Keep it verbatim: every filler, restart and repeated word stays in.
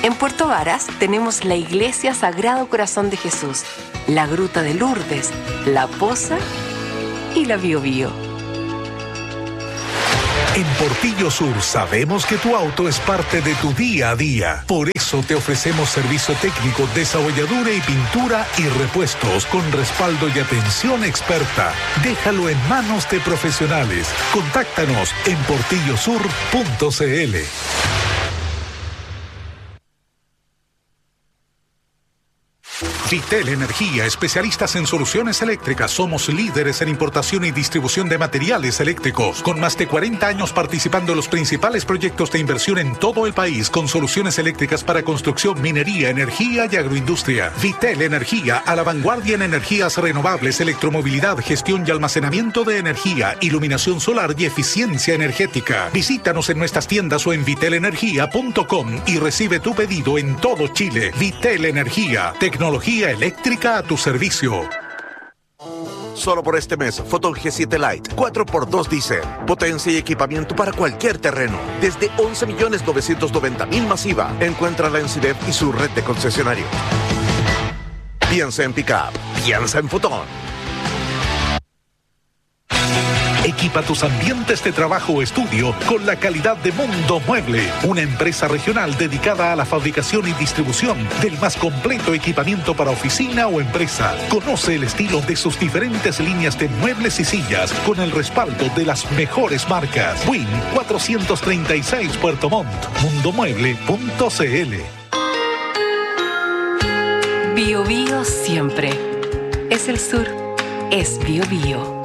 En Puerto Varas tenemos la Iglesia Sagrado Corazón de Jesús, la Gruta de Lourdes, la Poza y la Biobío. En Portillo Sur sabemos que tu auto es parte de tu día a día. Por eso te ofrecemos servicio técnico, desabolladura y pintura y repuestos con respaldo y atención experta. Déjalo en manos de profesionales. Contáctanos en portillo sur punto c l. Vitel Energía, especialistas en soluciones eléctricas. Somos líderes en importación y distribución de materiales eléctricos. Con más de cuarenta años participando en los principales proyectos de inversión en todo el país, con soluciones eléctricas para construcción, minería, energía y agroindustria. Vitel Energía, a la vanguardia en energías renovables, electromovilidad, gestión y almacenamiento de energía, iluminación solar y eficiencia energética. Visítanos en nuestras tiendas o en vitel energía punto com y recibe tu pedido en todo Chile. Vitel Energía, tecnología eléctrica a tu servicio. Solo por este mes, Photon G siete Lite cuatro por dos Diesel. Potencia y equipamiento para cualquier terreno. Desde once millones novecientos noventa mil masiva. Encuéntrala en Sidef y su red de concesionarios. Piensa en pick-up. Piensa en Photon. Equipa tus ambientes de trabajo o estudio con la calidad de Mundo Mueble, una empresa regional dedicada a la fabricación y distribución del más completo equipamiento para oficina o empresa. Conoce el estilo de sus diferentes líneas de muebles y sillas con el respaldo de las mejores marcas. Win cuatrocientos treinta y seis Puerto Montt, mundo mueble punto c l. Biobío siempre. Es el sur. Es Biobío.